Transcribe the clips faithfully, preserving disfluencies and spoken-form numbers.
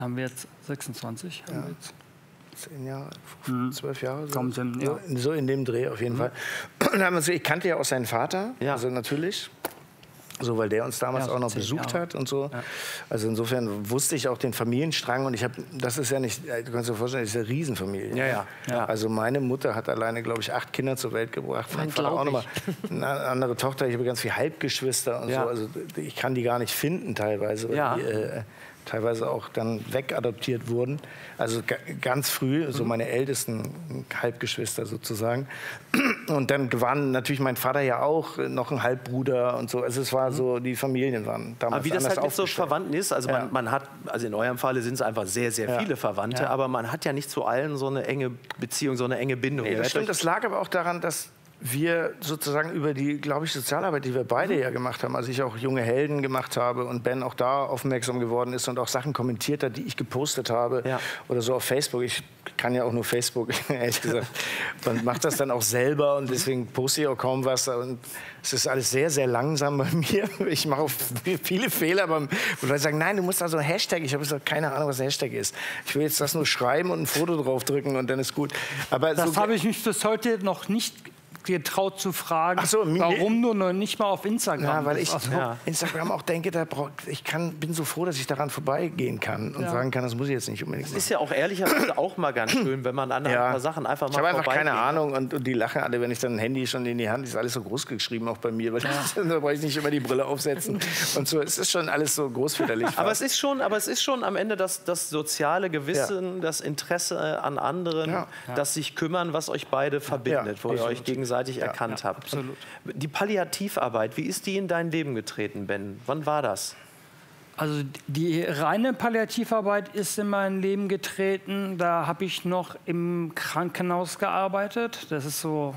Haben wir jetzt sechsundzwanzig? Haben Ja. wir jetzt? Zehn Jahre, Mhm. zwölf Jahre. So. Kommt hin, ja. So, so in dem Dreh auf jeden mhm. Fall. Und haben wir so, ich kannte ja auch seinen Vater, ja. also natürlich. So, weil der uns damals ja, so auch noch besucht Jahre. hat und so. Ja. Also insofern wusste ich auch den Familienstrang und ich habe, das ist ja nicht, du kannst dir vorstellen, das ist eine Riesenfamilie. Ja, ja, ja. Also meine Mutter hat alleine, glaube ich, acht Kinder zur Welt gebracht. Mein Vater auch nochmal eine andere Tochter. Ich habe ganz viele Halbgeschwister und ja. so. Also ich kann die gar nicht finden teilweise, weil ja. die äh, teilweise auch dann wegadoptiert wurden. Also ganz früh, so meine ältesten Halbgeschwister sozusagen. Und dann waren natürlich mein Vater ja auch noch ein Halbbruder und so. Also es war so, die Familien waren damals aber wie das anders halt mit so aufgestellt. Verwandten ist, also Ja. man, man hat, also in eurem Falle sind es einfach sehr, sehr Ja. viele Verwandte, Ja. aber man hat ja nicht zu allen so eine enge Beziehung, so eine enge Bindung. Nee, Ihr das werdet stimmt, euch- das lag aber auch daran, dass wir sozusagen über die, glaube ich, Sozialarbeit, die wir beide ja gemacht haben, also ich auch junge Helden gemacht habe und Ben auch da aufmerksam geworden ist und auch Sachen kommentiert hat, die ich gepostet habe Ja. oder so auf Facebook. Ich kann ja auch nur Facebook, ehrlich gesagt, und mache das dann auch selber und deswegen poste ich auch kaum was und es ist alles sehr, sehr langsam bei mir. Ich mache auch viele Fehler, aber wo Leute sagen, nein, du musst da so ein Hashtag, ich habe gesagt, keine Ahnung, was ein Hashtag ist. Ich will jetzt das nur schreiben und ein Foto draufdrücken und dann ist gut. Aber Das so, habe ich mich bis heute noch nicht getraut zu fragen, Ach so, mir- warum du noch nicht mal auf Instagram Ja, weil ich bist. Also, Ja. Instagram auch denke, da brauch, ich kann, bin so froh, dass ich daran vorbeigehen kann und Ja. sagen kann, das muss ich jetzt nicht unbedingt Das machen. ist ja auch ehrlicherweise auch mal ganz schön, wenn man an ein Ja. paar Sachen einfach mal Ich habe einfach keine vorbeigeht. Ahnung und, und die lachen alle, wenn ich dann ein Handy schon in die Hand, ist alles so groß geschrieben auch bei mir, weil da brauche ich nicht immer die Brille aufsetzen und so. Es ist schon alles so großväterlich. Aber fast. es ist schon, aber es ist schon am Ende das, das soziale Gewissen, das Interesse an anderen, Ja. das sich kümmern, was euch beide verbindet, Ja, wo ihr absolut. euch gegenseitig erkannt habt. absolut. Die Palliativarbeit, wie ist die in dein Leben getreten, Ben? Wann war das? Also die reine Palliativarbeit ist in mein Leben getreten. Da habe ich noch im Krankenhaus gearbeitet. Das ist so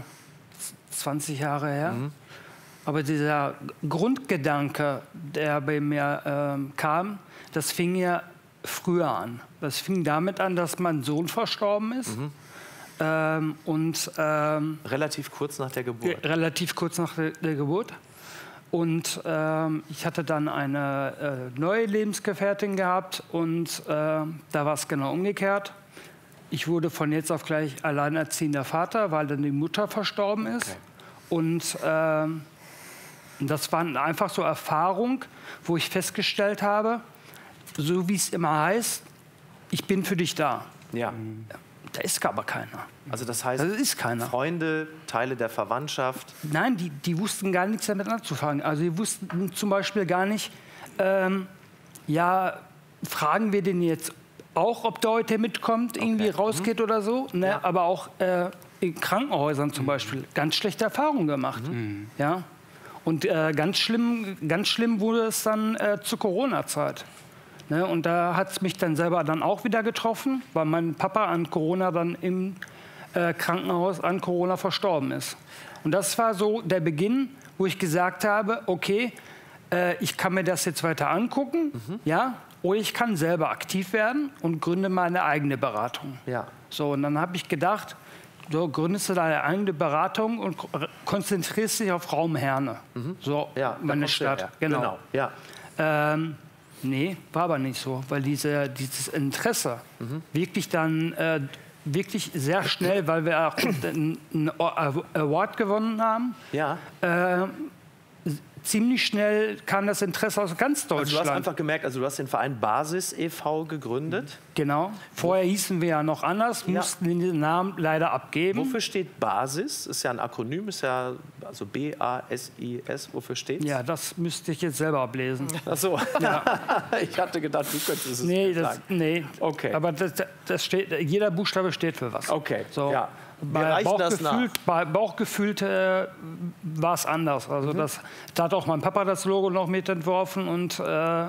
zwanzig Jahre her. Mhm. Aber dieser Grundgedanke, der bei mir ähm, kam, das fing ja früher an. Das fing damit an, dass mein Sohn verstorben ist. Mhm. Ähm, und ähm, Relativ kurz nach der Geburt. relativ kurz nach der, der Geburt. Und ähm, ich hatte dann eine äh, neue Lebensgefährtin gehabt und äh, da war es genau umgekehrt. Ich wurde von jetzt auf gleich alleinerziehender Vater, weil dann die Mutter verstorben ist. Okay. Und ähm, das waren einfach so Erfahrungen, wo ich festgestellt habe, so wie es immer heißt, ich bin für dich da. Ja. Da ist aber keiner. Also das heißt, Das ist keiner. Freunde, Teile der Verwandtschaft. Nein, die, die wussten gar nichts damit anzufangen. Also die wussten zum Beispiel gar nicht, ähm, ja, fragen wir den jetzt auch, ob der heute mitkommt, irgendwie Okay. rausgeht oder so. Ne? Ja. Aber auch äh, in Krankenhäusern zum Beispiel ganz schlechte Erfahrungen gemacht. Ja? Und äh, ganz, schlimm, ganz schlimm wurde es dann äh, zur Corona-Zeit. Ne? Und da hat es mich dann selber dann auch wieder getroffen, weil mein Papa an Corona dann im äh, Krankenhaus an Corona verstorben ist. Und das war so der Beginn, wo ich gesagt habe, okay, äh, ich kann mir das jetzt weiter angucken, Mhm. ja, oder ich kann selber aktiv werden und gründe meine eigene Beratung. Ja. So, und dann habe ich gedacht, so gründest du deine eigene Beratung und ko- konzentrierst dich auf Raum Herne. So, Ja, da meine kommst du Stadt. her. Genau. Genau. Ja. Ähm, nee, war aber nicht so, weil diese, dieses Interesse wirklich dann äh, wirklich sehr schnell, weil wir auch einen einen Award gewonnen haben, Ja. äh, ziemlich schnell kam das Interesse aus ganz Also du hast Deutschland. einfach gemerkt, also du hast den Verein Basis e V gegründet. Genau. Vorher hießen wir ja noch anders, Ja. mussten den Namen leider abgeben. Wofür steht Basis? Ist ja ein Akronym, ist ja also B A S I S. Wofür steht's? Ja, das müsste ich jetzt selber ablesen. Ach so. ich hatte gedacht, du könntest es Nee, das, sagen. nee. Okay. Aber das, das steht, jeder Buchstabe steht für was. Okay, So. ja. Wir Bei reichen das Bauchgefühl, bei Bauchgefühl äh, war es anders. Also Mhm. das, da hat auch mein Papa das Logo noch mitentworfen und äh,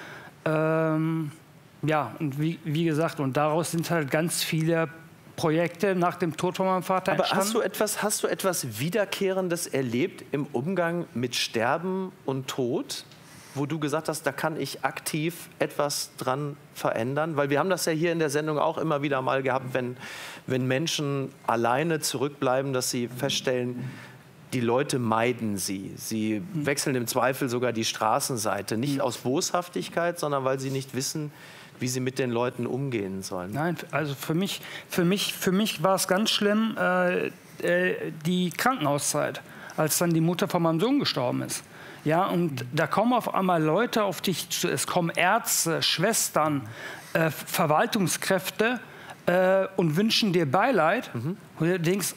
ähm, ja, und wie, wie gesagt, und daraus sind halt ganz viele Projekte nach dem Tod von meinem Vater Aber entstanden. hast du, etwas, hast du etwas Wiederkehrendes erlebt im Umgang mit Sterben und Tod, wo du gesagt hast, da kann ich aktiv etwas dran verändern? Weil wir haben das ja hier in der Sendung auch immer wieder mal gehabt, wenn, wenn Menschen alleine zurückbleiben, dass sie feststellen, die Leute meiden sie. Sie wechseln im Zweifel sogar die Straßenseite. Nicht aus Boshaftigkeit, sondern weil sie nicht wissen, wie sie mit den Leuten umgehen sollen? Nein, also für mich, für mich, für mich war es ganz schlimm, äh, äh, die Krankenhauszeit, als dann die Mutter von meinem Sohn gestorben ist. Ja, und da kommen auf einmal Leute auf dich zu, es kommen Ärzte, Schwestern, äh, Verwaltungskräfte äh, und wünschen dir Beileid. Mhm. Und du denkst,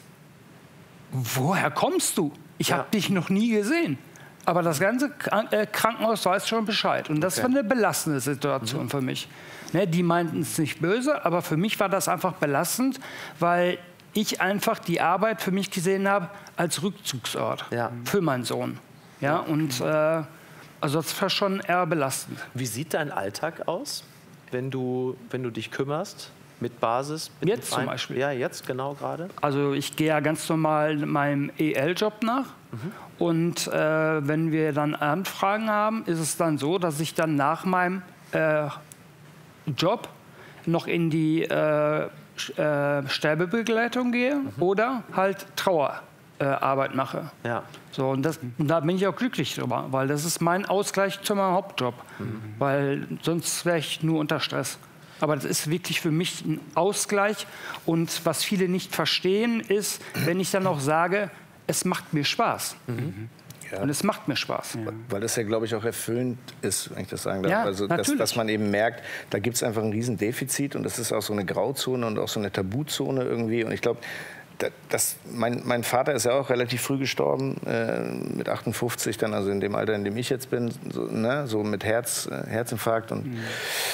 woher kommst du? Ich ja. habe dich noch nie gesehen. Aber das ganze Krankenhaus weiß schon Bescheid. Und das okay. war eine belastende Situation mhm. für mich. Ne, die meinten es nicht böse, aber für mich war das einfach belastend, weil ich einfach die Arbeit für mich gesehen habe als Rückzugsort ja. für meinen Sohn. Ja, und äh, also das war schon eher belastend. Wie sieht dein Alltag aus, wenn du, wenn du dich kümmerst? Mit Basis? Mit jetzt zum Beispiel? Ja, jetzt genau gerade. Also ich gehe ja ganz normal meinem E L-Job nach. Mhm. Und äh, wenn wir dann Anfragen haben, ist es dann so, dass ich dann nach meinem äh, Job noch in die äh, äh, Sterbebegleitung gehe mhm. oder halt Trauerarbeit äh, mache. Ja. So, und, das, und da bin ich auch glücklich drüber, weil das ist mein Ausgleich zu meinem Hauptjob. Mhm. Weil sonst wäre ich nur unter Stress. Aber das ist wirklich für mich ein Ausgleich. Und was viele nicht verstehen, ist, wenn ich dann auch sage, es macht mir Spaß. Mhm. Ja. Und es macht mir Spaß. Ja. Weil das ja, glaube ich, auch erfüllend ist, wenn ich das sagen darf. Ja, also, dass, dass man eben merkt, da gibt es einfach ein Riesendefizit. Und das ist auch so eine Grauzone und auch so eine Tabuzone irgendwie. Und ich glaube, das, mein, mein Vater ist ja auch relativ früh gestorben, äh, mit achtundfünfzig, dann, also in dem Alter, in dem ich jetzt bin, so, ne, so mit Herz, äh, Herzinfarkt. Und, mhm.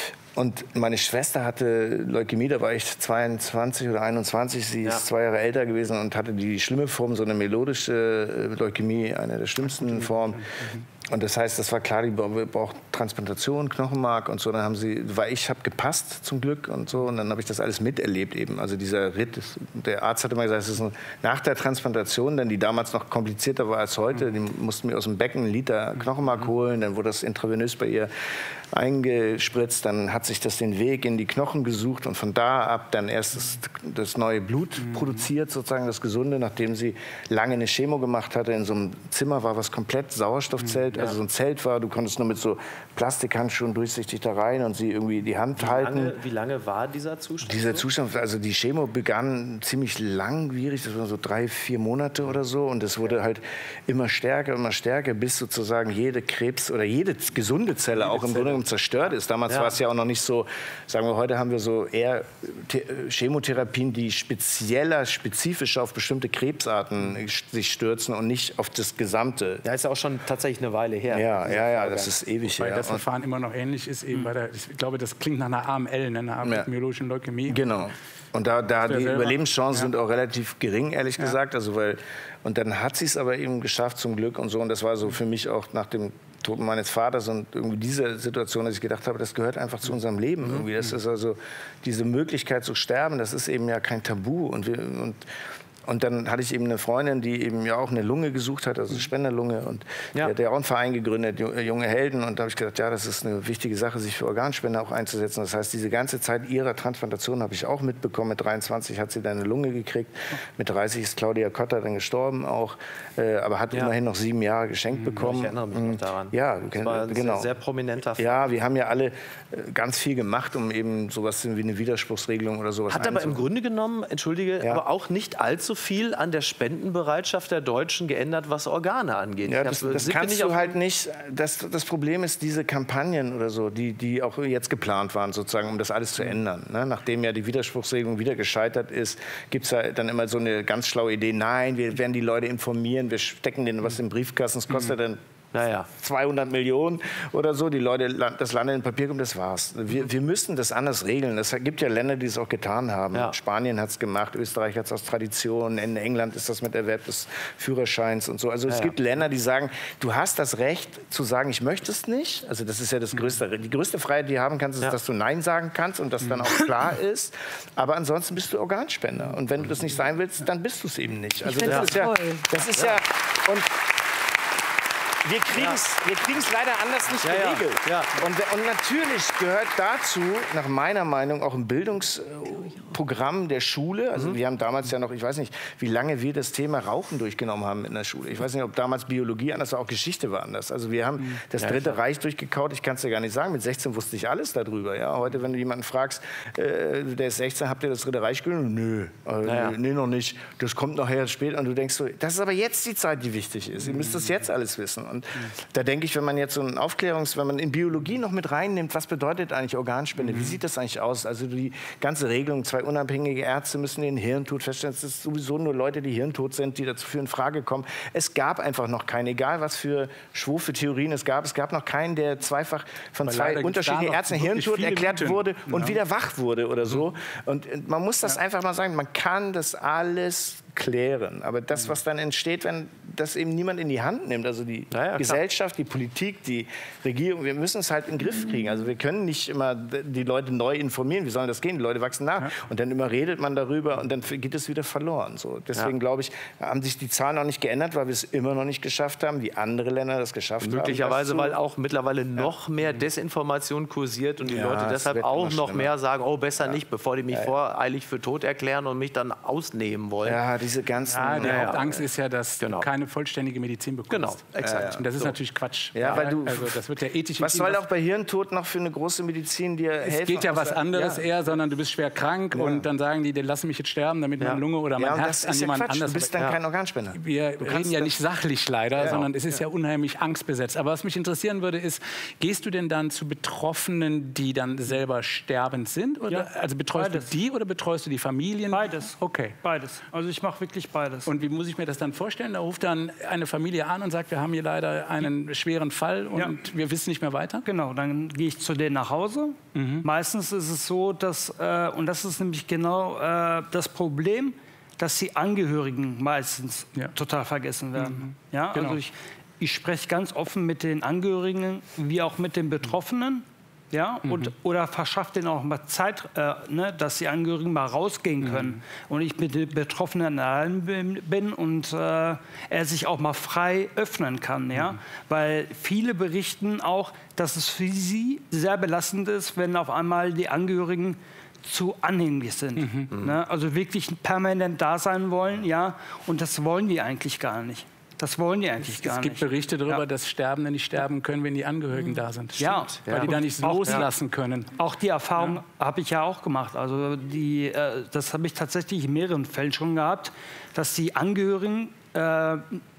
und meine Schwester hatte Leukämie, da war ich zweiundzwanzig oder einundzwanzig, sie ja. ist zwei Jahre älter gewesen und hatte die schlimme Form, so eine melodische Leukämie, eine der schlimmsten Formen. Mhm. Und das heißt, das war klar, die braucht Transplantation, Knochenmark und so. Dann haben sie, weil ich habe gepasst zum Glück und so. Und dann habe ich das alles miterlebt eben. Also dieser Ritt, der Arzt hatte mal gesagt, es ist ein, nach der Transplantation, denn die damals noch komplizierter war als heute, die mussten mir aus dem Becken einen Liter Knochenmark holen. Dann wurde das intravenös bei ihr eingespritzt. Dann hat sich das den Weg in die Knochen gesucht und von da ab dann erst das, das neue Blut produziert, sozusagen das Gesunde, nachdem sie lange eine Chemo gemacht hatte. In so einem Zimmer war was komplett Sauerstoffzelt. Ja. Also so ein Zelt war, du konntest nur mit so Plastikhandschuhen durchsichtig da rein und sie irgendwie die Hand wie halten. Lange, wie lange war dieser Zustand? Dieser Zustand, also die Chemo begann ziemlich langwierig, das waren so drei, vier Monate oder so und es wurde halt immer stärker, immer stärker, bis sozusagen jede Krebs oder jede gesunde Zelle jede auch im Grunde genommen zerstört ist. Damals ja. war es ja auch noch nicht so, sagen wir, heute haben wir so eher Chemotherapien, die spezieller, spezifischer auf bestimmte Krebsarten sich stürzen und nicht auf das Gesamte. Ja, ist ja auch schon tatsächlich eine Weile her. Ja, ja, ja, das ist ewig her. Weil das Verfahren immer noch ähnlich ist, eben bei der, ich glaube, das klingt nach einer A M L, einer myelogischen Leukämie. Genau. Und da, da die Überlebenschancen ja. sind auch relativ gering, ehrlich ja. gesagt. Also weil, und dann hat sie es aber eben geschafft, zum Glück und so. Und das war so für mich auch nach dem Tod meines Vaters und irgendwie diese Situation, dass ich gedacht habe, das gehört einfach zu unserem Leben irgendwie. Das ist also diese Möglichkeit zu sterben, das ist eben ja kein Tabu. Und wir, und Und dann hatte ich eben eine Freundin, die eben ja auch eine Lunge gesucht hat, also eine Spenderlunge. Und ja. die hat ja auch einen Verein gegründet, Junge Helden. Und da habe ich gedacht, ja, das ist eine wichtige Sache, sich für Organspender auch einzusetzen. Das heißt, diese ganze Zeit ihrer Transplantation habe ich auch mitbekommen. Mit dreiundzwanzig hat sie dann eine Lunge gekriegt. Mit dreißig ist Claudia Kotter dann gestorben auch. Äh, aber hat ja. immerhin noch sieben Jahre geschenkt mhm, bekommen. Ich erinnere mich noch daran. Ja, das war ein genau. sehr, sehr prominenter Fall. Ja, wir haben ja alle ganz viel gemacht, um eben sowas wie eine Widerspruchsregelung oder sowas Hat aber im Grunde genommen, entschuldige, ja. aber auch nicht allzu viel an der Spendenbereitschaft der Deutschen geändert, was Organe angeht. Ja, das, das kannst du halt nicht. Das, das Problem ist, diese Kampagnen oder so, die, die auch jetzt geplant waren, sozusagen, um das alles zu ändern. Ne? Nachdem ja die Widerspruchsregelung wieder gescheitert ist, gibt es ja dann immer so eine ganz schlaue Idee, nein, wir werden die Leute informieren, wir stecken denen was im Briefkasten, es kostet mhm. dann Naja. zweihundert Millionen oder so, die Leute, das landet in Papier und das war's. Wir, wir müssen das anders regeln. Es gibt ja Länder, die es auch getan haben. Ja. Spanien hat es gemacht, Österreich hat es aus Tradition, in England ist das mit Erwerb des Führerscheins und so. Also es ja, gibt ja. Länder, die sagen, du hast das Recht zu sagen, ich möchte es nicht. Also das ist ja das Größte. Die größte Freiheit, die du haben kannst, ist, ja. dass du Nein sagen kannst und das dann auch klar ist. Aber ansonsten bist du Organspender. Und wenn du das nicht sein willst, dann bist du es eben nicht. Also das, ja. Ist ja, das ist ja... Und wir kriegen es wir kriegen's leider anders nicht Ja, ja. geregelt. Ja. Und, und natürlich gehört dazu, nach meiner Meinung, auch ein Bildungsprogramm der Schule. Also Mhm. wir haben damals ja noch, ich weiß nicht, wie lange wir das Thema Rauchen durchgenommen haben in der Schule. Ich weiß nicht, ob damals Biologie anders war, auch Geschichte war anders. Also wir haben das Ja, Dritte klar. Reich durchgekaut. Ich kann es dir gar nicht sagen. Mit sechzehn wusste ich alles darüber. Ja? Heute, wenn du jemanden fragst, äh, der ist sechzehn, habt ihr das Dritte Reich gelesen? Nö, äh, Ja, ja. nee, noch nicht. Das kommt nachher später. Und du denkst so, das ist aber jetzt die Zeit, die wichtig ist. Ihr müsst das jetzt alles wissen. Und da denke ich, wenn man jetzt so ein Aufklärungs-, wenn man in Biologie noch mit reinnimmt, was bedeutet eigentlich Organspende? Wie sieht das eigentlich aus? Also die ganze Regelung, zwei unabhängige Ärzte müssen den Hirntod feststellen. Es ist sowieso nur Leute, die hirntot sind, die dazu für in Frage kommen. Es gab einfach noch keinen, egal was für schwufe Theorien es gab. Es gab noch keinen, der zweifach von Aber zwei leider gibt's da unterschiedlichen noch Ärzten wirklich Hirntod viele erklärt Mythen. wurde und Ja. wieder wach wurde oder so. Und äh, man muss das einfach mal sagen, man kann das alles klären. Aber das, was dann entsteht, wenn das eben niemand in die Hand nimmt, also die Ja, ja, klar. Gesellschaft, die Politik, die Regierung, wir müssen es halt in den Griff kriegen. Also wir können nicht immer die Leute neu informieren. Wie soll das gehen? Die Leute wachsen nach. Und dann immer redet man darüber und dann geht es wieder verloren. So. Deswegen Ja. glaube ich, haben sich die Zahlen noch nicht geändert, weil wir es immer noch nicht geschafft haben, wie andere Länder das geschafft Möglicherweise, haben. das weil zu- auch mittlerweile noch mehr Desinformation kursiert und die Ja, Leute es deshalb wird auch immer noch schlimmer. mehr sagen, oh, besser nicht, bevor die mich voreilig für tot erklären und mich dann ausnehmen wollen. Ja, diese ganzen... Ja, die Ja, Hauptangst ist ja, dass Genau. du keine vollständige Medizin bekommst. Genau, exakt. Und das ist natürlich Quatsch. Ja, weil du- also das wird ja ethisch. Was soll auch bei Hirntod noch für eine große Medizin dir helfen? Es geht ja was außer- anderes Ja. eher, sondern du bist schwer krank und dann sagen die, die lassen mich jetzt sterben, damit Ja. meine Lunge oder mein Ja, und Herz das an ist ja jemand Quatsch. anders. Du bist dann Ja. kein Organspender. Wir kannst reden ja das- nicht sachlich leider, Ja. sondern es ist ja unheimlich angstbesetzt. Aber was mich interessieren würde, ist, gehst du denn dann zu Betroffenen, die dann selber sterbend sind? Oder? Ja, Also betreust beides. du die oder betreust du die Familien? Beides. Okay. Beides. Also ich mache wirklich beides. Und wie muss ich mir das dann vorstellen? Da ruft dann eine Familie an und sagt, wir haben hier leider einen schweren Fall und Ja. wir wissen nicht mehr weiter? Genau, dann gehe ich zu denen nach Hause. Meistens ist es so, dass, äh, und das ist nämlich genau äh, das Problem, dass die Angehörigen meistens Ja. total vergessen werden. Ja, Genau. also ich, ich spreche ganz offen mit den Angehörigen wie auch mit den Betroffenen. Ja, und, oder verschafft denen auch mal Zeit, äh, ne, dass die Angehörigen mal rausgehen können. Und ich mit den Betroffenen allein bin, bin und äh, er sich auch mal frei öffnen kann. Ja? Weil viele berichten auch, dass es für sie sehr belastend ist, wenn auf einmal die Angehörigen zu anhänglich sind. Ne? Also wirklich permanent da sein wollen. Ja? Und das wollen die eigentlich gar nicht. Das wollen die eigentlich gar Es gibt nicht. Berichte darüber, Ja. dass Sterbende nicht sterben können, wenn die Angehörigen da sind. Ja. Weil die da nicht Auch- loslassen können. Auch die Erfahrung habe ich ja auch gemacht. Also die, äh, das habe ich tatsächlich in mehreren Fällen schon gehabt, dass die Angehörigen äh,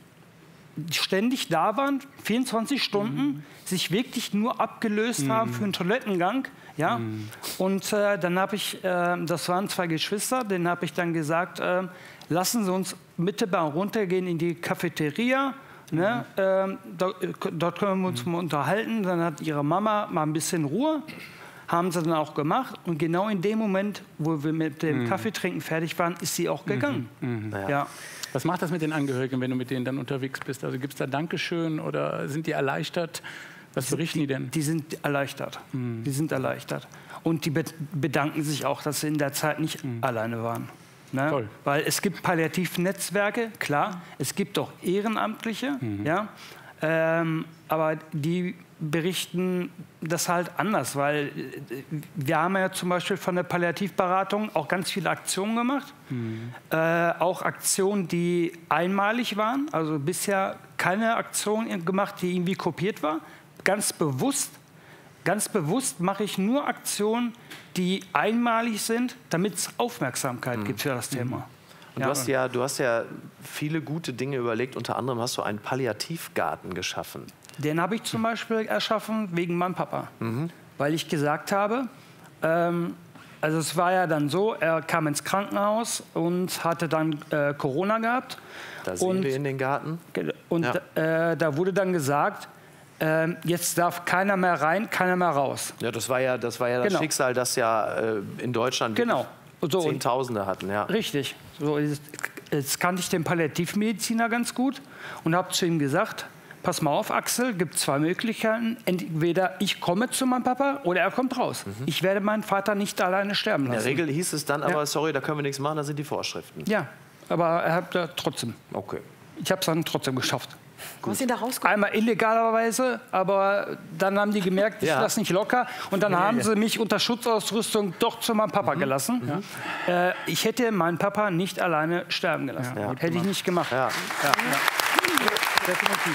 ständig da waren, vierundzwanzig Stunden, sich wirklich nur abgelöst haben für einen Toilettengang. Ja? Und äh, dann habe ich, äh, das waren zwei Geschwister, denen habe ich dann gesagt, äh, lassen Sie uns mittelbar runtergehen in die Cafeteria. Ne? Ähm, da, dort können wir uns mal unterhalten. Dann hat ihre Mama mal ein bisschen Ruhe. Haben sie dann auch gemacht. Und genau in dem Moment, wo wir mit dem Kaffeetrinken fertig waren, ist sie auch gegangen. Ja. Was macht das mit den Angehörigen, wenn du mit denen dann unterwegs bist? Also gibt es da Dankeschön oder sind die erleichtert? Was berichten die denn? Die sind erleichtert. Die sind erleichtert. Und die be bedanken sich auch, dass sie in der Zeit nicht alleine waren. Ne? Toll. Weil es gibt Palliativnetzwerke, klar. Es gibt auch Ehrenamtliche, ja. Ähm, aber die berichten das halt anders, weil äh, wir haben ja zum Beispiel von der Palliativberatung auch ganz viele Aktionen gemacht. Äh, auch Aktionen, die einmalig waren, also bisher keine Aktion gemacht, die irgendwie kopiert war. Ganz bewusst, ganz bewusst mache ich nur Aktionen, die einmalig sind, damit es Aufmerksamkeit gibt für das Thema. Und du, hast ja, du hast ja viele gute Dinge überlegt. Unter anderem hast du einen Palliativgarten geschaffen. Den habe ich zum Beispiel erschaffen wegen meinem Papa. Weil ich gesagt habe, ähm, also es war ja dann so, er kam ins Krankenhaus und hatte dann äh, Corona gehabt. Da sehen und wir in den Garten. und Ja. äh, da wurde dann gesagt, ähm, jetzt darf keiner mehr rein, keiner mehr raus. Ja, das war ja das, war ja das Genau. Schicksal, das ja äh, in Deutschland Genau. So, und- Zehntausende hatten. Ja. Richtig. So, jetzt, jetzt kannte ich den Palliativmediziner ganz gut und habe zu ihm gesagt, pass mal auf, Axel, gibt zwei Möglichkeiten. Entweder ich komme zu meinem Papa oder er kommt raus. Ich werde meinen Vater nicht alleine sterben In der lassen. Regel hieß es dann aber, Ja. sorry, da können wir nichts machen, da sind die Vorschriften. Ja, aber er hat äh, trotzdem. Okay. Ich habe es dann trotzdem geschafft. Du hast ihn da rausgeholt? Einmal illegalerweise, aber dann haben die gemerkt, ich Ja. lasse nicht locker. Und dann haben sie mich unter Schutzausrüstung doch zu meinem Papa gelassen. Mhm. Äh, ich hätte meinen Papa nicht alleine sterben gelassen. Ja. Hätte ich nicht gemacht. Ja. Ja, ja. Definitiv.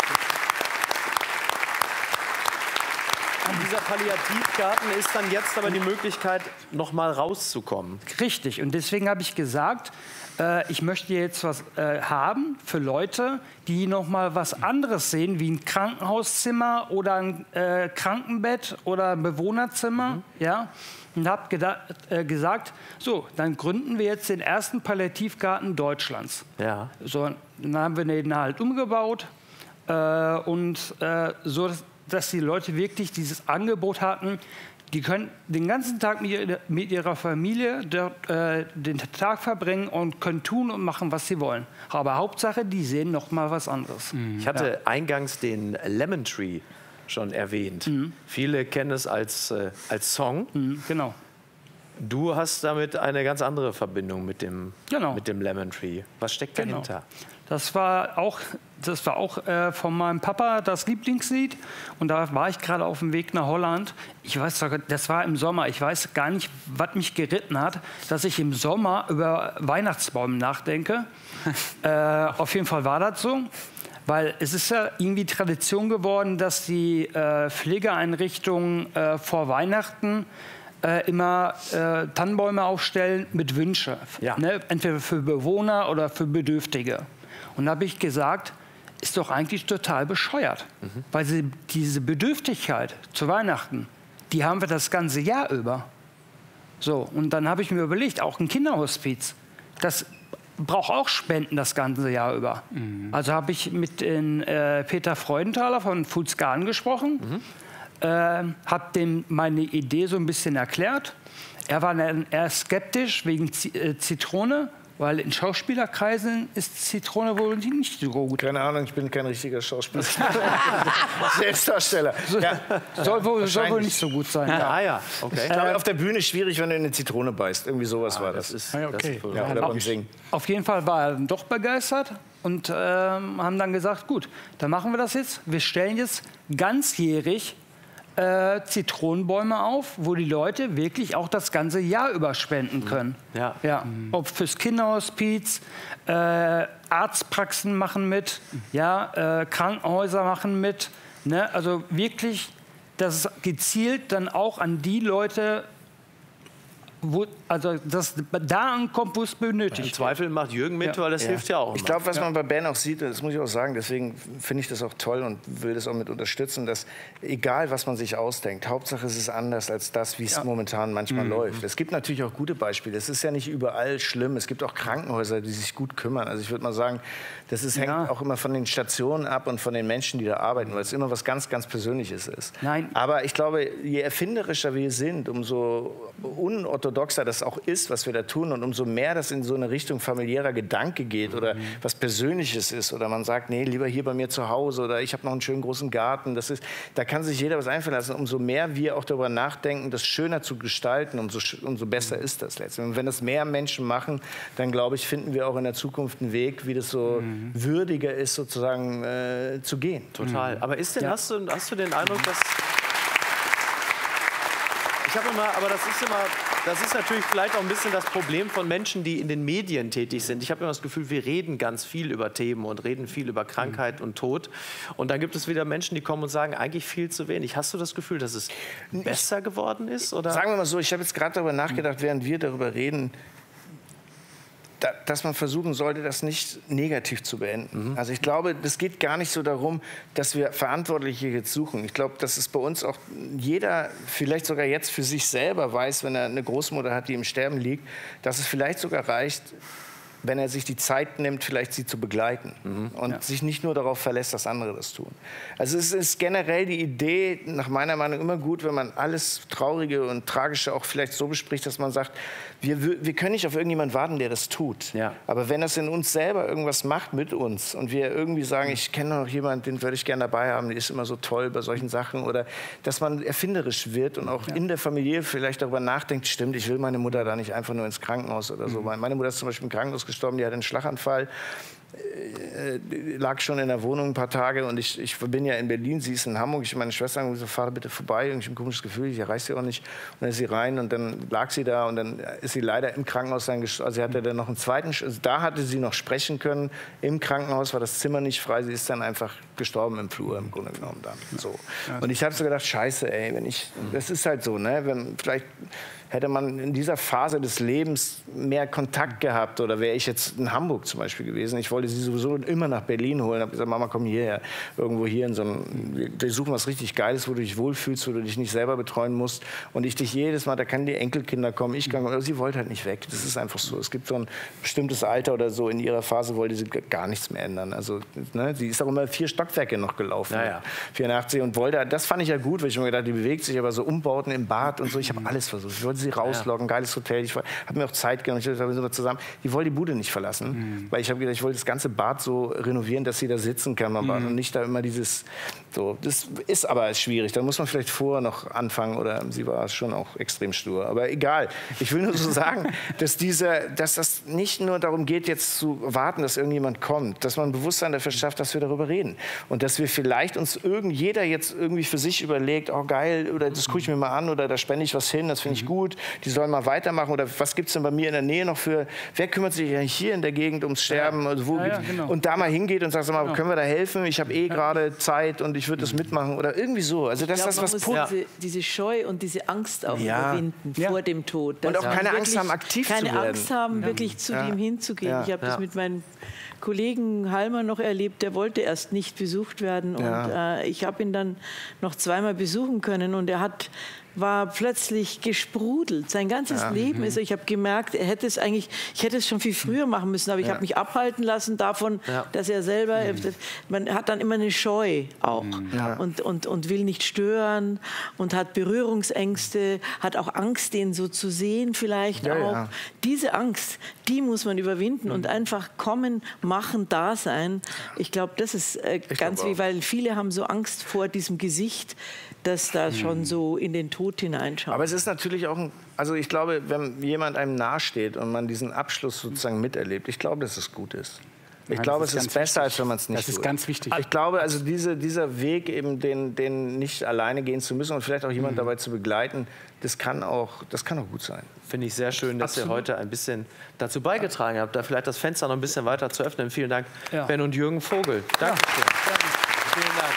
Dieser Palliativgarten ist dann jetzt aber die Möglichkeit, noch mal rauszukommen. Richtig. Und deswegen habe ich gesagt, äh, ich möchte jetzt was äh, haben für Leute, die noch mal was anderes sehen, wie ein Krankenhauszimmer oder ein äh, Krankenbett oder ein Bewohnerzimmer. Mhm. Ja? Und habe äh, gesagt, so, dann gründen wir jetzt den ersten Palliativgarten Deutschlands. Ja. So, dann haben wir den halt umgebaut äh, und äh, so, dass, dass die Leute wirklich dieses Angebot hatten, die können den ganzen Tag mit, ihr, mit ihrer Familie dort, äh, den Tag verbringen und können tun und machen, was sie wollen. Aber Hauptsache, die sehen noch mal was anderes. Mhm. Ich hatte ja. eingangs den Lemon Tree schon erwähnt. Mhm. Viele kennen es als, äh, als Song. Mhm, genau. Du hast damit eine ganz andere Verbindung mit dem, genau. mit dem Lemon Tree. Was steckt genau. dahinter? Das war auch, das war auch äh, von meinem Papa das Lieblingslied. Und da war ich gerade auf dem Weg nach Holland. Ich weiß, das war im Sommer. Ich weiß gar nicht, was mich geritten hat, dass ich im Sommer über Weihnachtsbäume nachdenke. äh, auf jeden Fall war das so. Weil es ist ja irgendwie Tradition geworden, dass die äh, Pflegeeinrichtungen äh, vor Weihnachten äh, immer äh, Tannenbäume aufstellen mit Wünschen. Ja. Ne? Entweder für Bewohner oder für Bedürftige. Und da habe ich gesagt, ist doch eigentlich total bescheuert. Mhm. Weil sie, diese Bedürftigkeit zu Weihnachten, die haben wir das ganze Jahr über. So, und dann habe ich mir überlegt, auch ein Kinderhospiz, das braucht auch Spenden das ganze Jahr über. Mhm. Also habe ich mit den, äh, Peter Freudenthaler von Fußgarten gesprochen, mhm. äh, habe dem meine Idee so ein bisschen erklärt. Er war dann eher skeptisch wegen Z äh, Zitrone, weil in Schauspielerkreisen ist Zitrone wohl nicht so gut. Keine Ahnung, ich bin kein richtiger Schauspieler. Selbstdarsteller. Ja. Soll, wohl, soll wohl nicht so gut sein. Ja. Ja. Ah ja, okay. Ich glaube, auf der Bühne ist schwierig, wenn du in eine Zitrone beißt. Irgendwie sowas ah, war das. Das ist, ah, okay. das ist ja, oder beim Singen. Auf jeden Fall war er dann doch begeistert und äh, haben dann gesagt, gut, dann machen wir das jetzt. Wir stellen jetzt ganzjährig äh, Zitronenbäume auf, wo die Leute wirklich auch das ganze Jahr über spenden können. Ja. Ja. Ob fürs Kinderhospiz, äh, Arztpraxen machen mit, ja, äh, Krankenhäuser machen mit. Ne? Also wirklich, dass es gezielt dann auch an die Leute, wo, also das da ankommt, wo es benötigt Im wird. Zweifel macht Jürgen mit, Ja. weil das Ja. hilft ja auch immer. Ich glaube, was man bei Ben auch sieht, das muss ich auch sagen, deswegen finde ich das auch toll und will das auch mit unterstützen, dass egal, was man sich ausdenkt, Hauptsache es ist anders als das, wie es Ja. momentan manchmal Mhm. läuft. Es gibt natürlich auch gute Beispiele. Es ist ja nicht überall schlimm. Es gibt auch Krankenhäuser, die sich gut kümmern. Also ich würde mal sagen, das ist, hängt Ja. auch immer von den Stationen ab und von den Menschen, die da arbeiten, weil es immer was ganz, ganz Persönliches ist. Nein. Aber ich glaube, je erfinderischer wir sind, umso unorthodoxer das auch ist, was wir da tun und umso mehr das in so eine Richtung familiärer Gedanke geht oder was Persönliches ist oder man sagt, nee, lieber hier bei mir zu Hause oder ich habe noch einen schönen großen Garten, das ist, da kann sich jeder was einfallen lassen. Umso mehr wir auch darüber nachdenken, das schöner zu gestalten, umso, umso besser ist das letztendlich. Und wenn das mehr Menschen machen, dann glaube ich, finden wir auch in der Zukunft einen Weg, wie das so mhm. würdiger ist, sozusagen äh, zu gehen. Total. Aber ist denn, Ja. hast, du, hast du den Eindruck, dass... Ich habe immer, aber das ist immer, das ist natürlich vielleicht auch ein bisschen das Problem von Menschen, die in den Medien tätig sind. Ich habe immer das Gefühl, wir reden ganz viel über Themen und reden viel über Krankheit und Tod. Und dann gibt es wieder Menschen, die kommen und sagen, eigentlich viel zu wenig. Hast du das Gefühl, dass es besser geworden ist? Oder? Sagen wir mal so, ich habe jetzt gerade darüber nachgedacht, während wir darüber reden, da, dass man versuchen sollte, das nicht negativ zu beenden. Mhm. Also ich glaube, es geht gar nicht so darum, dass wir Verantwortliche jetzt suchen. Ich glaube, dass es bei uns auch jeder, vielleicht sogar jetzt für sich selber weiß, wenn er eine Großmutter hat, die im Sterben liegt, dass es vielleicht sogar reicht, wenn er sich die Zeit nimmt, vielleicht sie zu begleiten mhm. und ja. sich nicht nur darauf verlässt, dass andere das tun. Also es ist generell die Idee, nach meiner Meinung, immer gut, wenn man alles Traurige und Tragische auch vielleicht so bespricht, dass man sagt, wir, wir können nicht auf irgendjemanden warten, der das tut. Ja. Aber wenn das in uns selber irgendwas macht mit uns und wir irgendwie sagen, ich kenne noch jemanden, den würde ich gerne dabei haben, der ist immer so toll bei solchen Sachen, oder dass man erfinderisch wird und auch ja. in der Familie vielleicht darüber nachdenkt, stimmt, ich will meine Mutter da nicht einfach nur ins Krankenhaus oder so. Mhm. Meine Mutter ist zum Beispiel im Krankenhaus gestorben, die hat einen Schlaganfall. äh, lag schon in der Wohnung ein paar Tage und ich, ich bin ja in Berlin, sie ist in Hamburg. Ich meine Schwester gesagt, fahr bitte vorbei. Ich habe ein komisches Gefühl, ich erreiche sie auch nicht. Und dann ist sie rein und dann lag sie da und dann ist sie leider im Krankenhaus dann gestorben. Also sie hatte dann noch einen zweiten, also da hatte sie noch sprechen können. Im Krankenhaus war das Zimmer nicht frei. Sie ist dann einfach gestorben im Flur im Grunde genommen dann. So. Und ich habe so gedacht, scheiße, ey, wenn ich, das ist halt so, ne, wenn vielleicht hätte man in dieser Phase des Lebens mehr Kontakt gehabt oder wäre ich jetzt in Hamburg zum Beispiel gewesen. Ich wollte sie sowieso immer nach Berlin holen. Ich habe gesagt, Mama, komm hierher. Irgendwo hier in so einem, wir suchen was richtig Geiles, wo du dich wohlfühlst, wo du dich nicht selber betreuen musst. Und ich dich jedes Mal, da kann die Enkelkinder kommen, ich kann, aber sie wollte halt nicht weg. Das ist einfach so. Es gibt so ein bestimmtes Alter oder so. In ihrer Phase wollte sie gar nichts mehr ändern. Also, ne, sie ist auch immer vier Stockwerke noch gelaufen. Ja, ja. vierundachtzig und wollte, das fand ich ja gut, weil ich mir gedacht, die bewegt sich, aber so Umbauten im Bad und so. Ich habe alles versucht. Ich wollte sie rauslocken, ja. Geiles Hotel. Ich habe mir auch Zeit genommen. Ich dachte, wir sind zusammen. Die wollte die Bude nicht verlassen, mhm. weil ich habe gedacht, ich wollte das ganze Bad so renovieren, dass sie da sitzen kann beim Bad mhm. und nicht da immer dieses. So, das ist aber schwierig. Da muss man vielleicht vorher noch anfangen oder sie war schon auch extrem stur. Aber egal. Ich will nur so sagen, dass diese, dass das nicht nur darum geht, jetzt zu warten, dass irgendjemand kommt, dass man ein Bewusstsein dafür schafft, dass wir darüber reden und dass wir vielleicht uns irgend jeder jetzt irgendwie für sich überlegt, oh geil, oder das gucke ich mir mal an oder da spende ich was hin, das finde ich gut. Die sollen mal weitermachen oder was gibt es denn bei mir in der Nähe noch für, wer kümmert sich eigentlich hier in der Gegend ums Sterben also wo, ja, ja, genau. und da mal hingeht und sagt, sag mal, genau. können wir da helfen, ich habe eh gerade Zeit und ich würde das mitmachen oder irgendwie so. Also das, glaub, das was muss diese, diese Scheu und diese Angst auch ja. überwinden ja. vor dem Tod. Und auch keine Angst haben, aktiv zu werden. Keine Angst haben, ja. wirklich zu ja. dem hinzugehen. Ja. Ich habe ja. das mit meinem Kollegen Halmer noch erlebt, der wollte erst nicht besucht werden und ja. äh, ich habe ihn dann noch zweimal besuchen können und er hat war plötzlich gesprudelt. Sein ganzes ja. Leben ist, ich habe gemerkt, er hätte es eigentlich, ich hätte es schon viel früher machen müssen, aber ich ja. habe mich abhalten lassen davon, ja. dass er selber, mhm. man hat dann immer eine Scheu auch ja. und, und, und will nicht stören und hat Berührungsängste, hat auch Angst, den so zu sehen vielleicht ja, auch. Ja. Diese Angst, die muss man überwinden mhm. und einfach kommen, machen, da sein. Ich glaube, das ist äh, ganz wie, weil viele haben so Angst vor diesem Gesicht, dass da schon so in den Tod hineinschaut. Aber es ist natürlich auch ein, also ich glaube, wenn jemand einem nahesteht und man diesen Abschluss sozusagen miterlebt, ich glaube, dass es gut ist. Ich Nein, glaube, ist es ist besser, wichtig. als wenn man es nicht tut. Das ist tut. ganz wichtig. Ich glaube, also diese, dieser Weg, eben den, den nicht alleine gehen zu müssen und vielleicht auch jemand mhm. dabei zu begleiten, das kann auch, das kann auch gut sein. Finde ich sehr schön, dass Absolut. ihr heute ein bisschen dazu beigetragen habt, da vielleicht das Fenster noch ein bisschen weiter zu öffnen. Vielen Dank, ja. Ben und Jürgen Vogel. Dankeschön. Ja. Vielen Dank.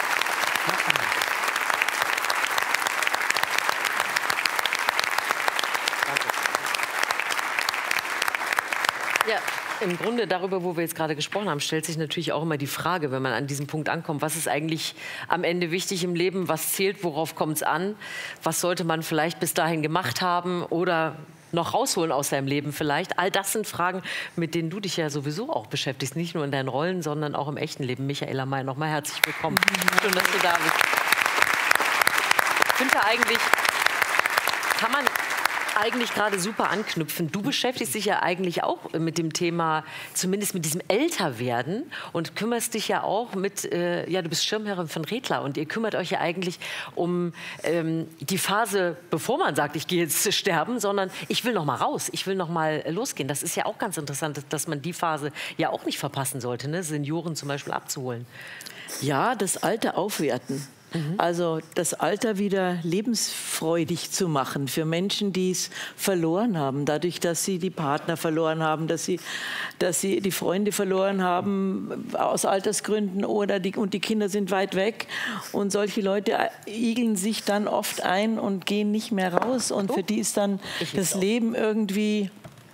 Ja, im Grunde darüber, wo wir jetzt gerade gesprochen haben, stellt sich natürlich auch immer die Frage, wenn man an diesem Punkt ankommt, was ist eigentlich am Ende wichtig im Leben, was zählt, worauf kommt es an, was sollte man vielleicht bis dahin gemacht haben oder noch rausholen aus seinem Leben vielleicht. All das sind Fragen, mit denen du dich ja sowieso auch beschäftigst, nicht nur in deinen Rollen, sondern auch im echten Leben. Michaela May, nochmal herzlich willkommen. Schön, dass du da bist. Ich finde ja eigentlich, kann man eigentlich gerade super anknüpfen. Du beschäftigst dich ja eigentlich auch mit dem Thema, zumindest mit diesem Älterwerden und kümmerst dich ja auch mit, äh, ja, du bist Schirmherrin von Redler und ihr kümmert euch ja eigentlich um ähm, die Phase, bevor man sagt, ich gehe jetzt sterben, sondern ich will noch mal raus, ich will noch mal losgehen. Das ist ja auch ganz interessant, dass man die Phase ja auch nicht verpassen sollte, ne? Senioren zum Beispiel abzuholen. Ja, das Alter aufwerten. Mhm. Also das Alter wieder lebensfreudig zu machen für Menschen, die es verloren haben, dadurch, dass sie die Partner verloren haben, dass sie, dass sie die Freunde verloren haben aus Altersgründen oder die, und die Kinder sind weit weg und solche Leute igeln sich dann oft ein und gehen nicht mehr raus und für die ist dann das Leben irgendwie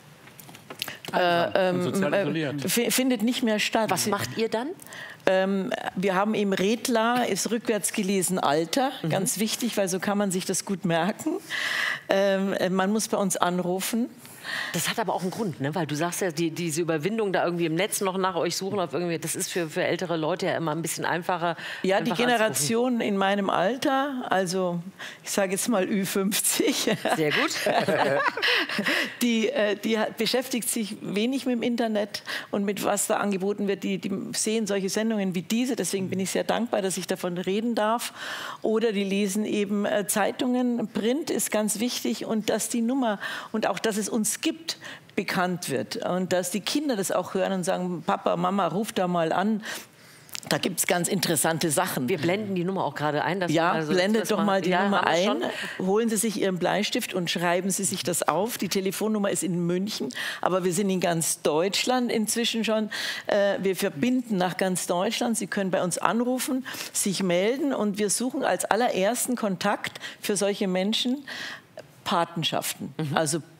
äh, ähm, äh, findet nicht mehr statt. Was macht ihr dann? Ähm, wir haben im Redler, ist rückwärts gelesen Alter, mhm. ganz wichtig, weil so kann man sich das gut merken. Ähm, man muss bei uns anrufen. Das hat aber auch einen Grund, ne? Weil du sagst ja, die, diese Überwindung da irgendwie im Netz noch nach euch suchen, auf irgendwie, das ist für, für ältere Leute ja immer ein bisschen einfacher. Ja, die Generation in meinem Alter, also ich sage jetzt mal Ü fünfzig. Sehr gut. die, die beschäftigt sich wenig mit dem Internet und mit was da angeboten wird. Die, die sehen solche Sendungen wie diese, deswegen bin ich sehr dankbar, dass ich davon reden darf. Oder die lesen eben Zeitungen. Print ist ganz wichtig. wichtig und dass die Nummer und auch, dass es uns gibt, bekannt wird und dass die Kinder das auch hören und sagen, Papa, Mama, ruf da mal an. Da gibt es ganz interessante Sachen. Wir blenden die Nummer auch gerade ein. Dass ja, also blendet doch mal die ja, Nummer ein. Schon. Holen Sie sich Ihren Bleistift und schreiben Sie sich das auf. Die Telefonnummer ist in München, aber wir sind in ganz Deutschland inzwischen schon. Äh, wir verbinden nach ganz Deutschland. Sie können bei uns anrufen, sich melden und wir suchen als allerersten Kontakt für solche Menschen Patenschaften. Mhm. Also